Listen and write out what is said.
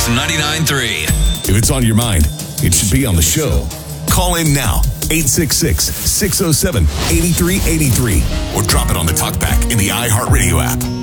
Mix 99.3. If it's on your mind, it should be on the show. Call in now, 866-607-8383, or drop it on the talkback in the iHeartRadio app.